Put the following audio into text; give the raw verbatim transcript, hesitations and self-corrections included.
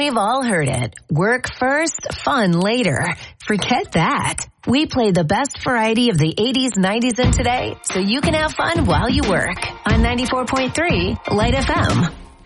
We've all heard it. Work first, fun later. Forget that. We play the best variety of the eighties, nineties, and today so you can have fun while you work. On ninety-four point three Light F M.